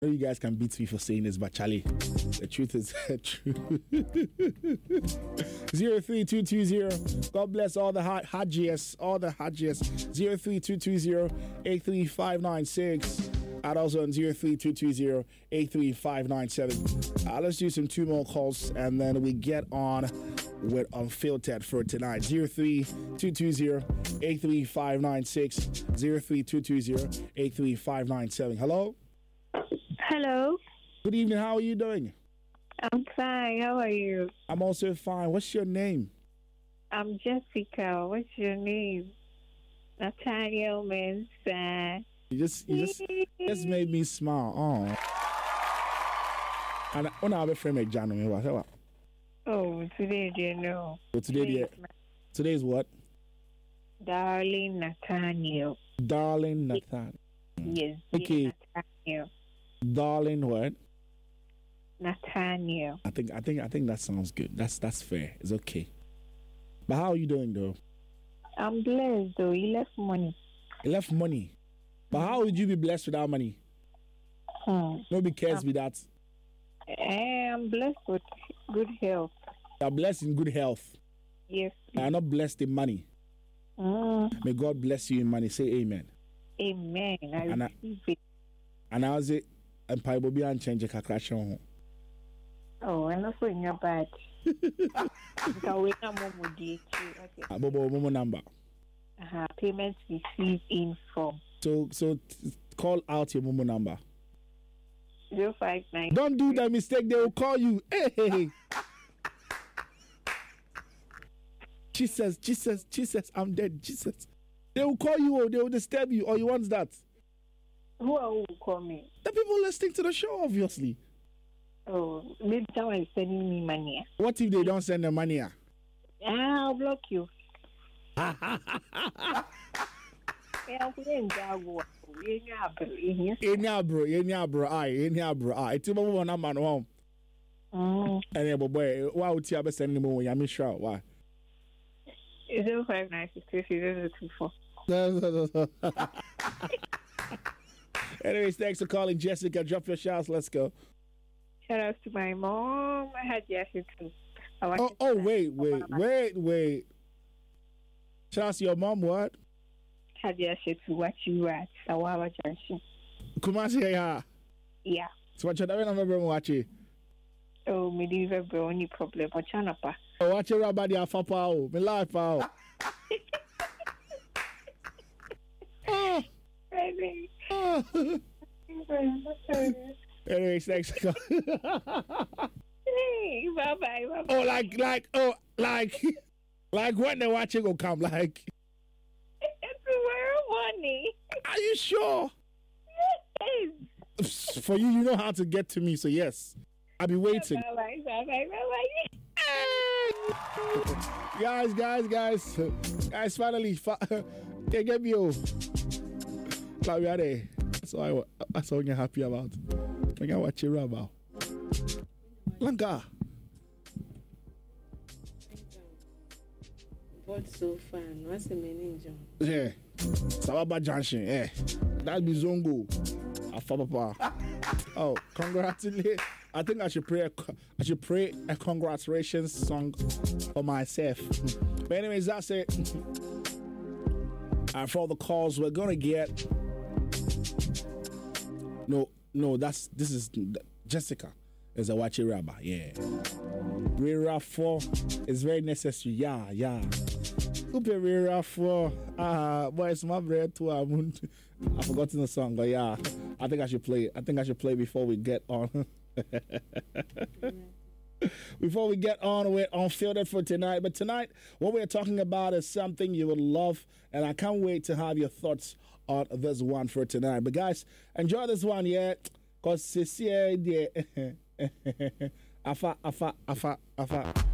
I know you guys can beat me for saying this, but Charlie, the truth is true. 03220. God bless all the Hajias, 03220-83596. And also on 03220-83597. Let's do some 2 more calls and then we get on with Unfiltered for tonight. 03220-83596. 03220-83597. Hello? Hello. Good evening. How are you doing? I'm fine. How are you? I'm also fine. What's your name? I'm Jessica. What's your name? Nathaniel Mensah. You just made me smile. Oh. And when I have a friend like John, what? Oh, today do you know? So today is what? Darling Nathaniel. Darling Nathaniel. Yes. Okay. Nathaniel. Darling what? Nathaniel. I think that sounds good. That's fair. It's okay. But how are you doing though? I'm blessed though. He left money. He left money. But how would you be blessed without money? Nobody cares with that. I'm blessed with good health. You're blessed in good health. Yes. I'm not blessed in money. May God bless you in money. Say amen. Amen. I receive it. And how's it? And Pai Bobby and change a crash on. Oh, I'm not saying you're bad. Momo number. Payments received in from. So call out your Momo number. 059. Don't do that mistake. They will call you. Hey. Jesus, I'm dead. Jesus. They will call you or they will disturb you or you want that. Who will call me? The people listening to the show, obviously. Oh, maybe someone is sending me money. What if they don't send the money? I'll block you. It's about one man home. And boy, why would you ever send him when I'm sure? Why? 05963 Anyways, thanks for calling, Jessica. Drop your shouts. Let's go. Shout out to my mom. I had Jessica. Wait. Shout out to your mom. What? Had Jessica to watch you at Sawawa Junction. Kumasi, yeah. So what you doing? Watching. Oh, me deliver bro. Any problem? What chanapa? Oh, watch your body afa pao. Me life pao. Anyways, thanks. Hey, bye. Oh, like when the watching will come, like. It's where money. Are you sure? Yes. For you, you know how to get to me, so yes. I'll be waiting. Bye. Guys, finally, they get me. Like we are there. That's all you're happy about. I got what you're about. Lanka. What's so fun? What's the meaning, John? Yeah. Sababa Junction. Yeah. That'll be Zongo. Afababa. Oh, congratulations. I think I should pray a congratulations song for myself. But anyways, that's it. And for all the calls we're gonna get. No, this is Jessica. Is a Wachi Rabba, yeah. Rera 4 is very necessary, yeah. Upe Rera 4, boy, it's my bread too. I've forgotten the song, but yeah, I think I should play before we get on. Before we get on with Unfiltered for tonight. But tonight, what we're talking about is something you would love, and I can't wait to have your thoughts on this one for tonight. But guys, enjoy this one, yeah, because Afa.